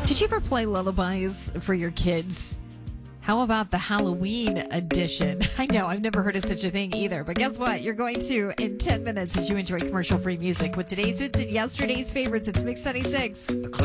Did you ever play lullabies for your kids? How about the Halloween edition? I know, I've never heard of such a thing either. But guess what? You're going to in 10 minutes as you enjoy commercial-free music with today's hits and yesterday's favorites. It's Mix 96.